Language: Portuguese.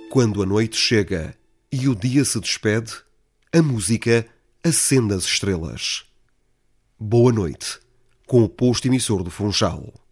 Quando a noite chega e o dia se despede, a música acende as estrelas. Boa noite, com o posto emissor do Funchal.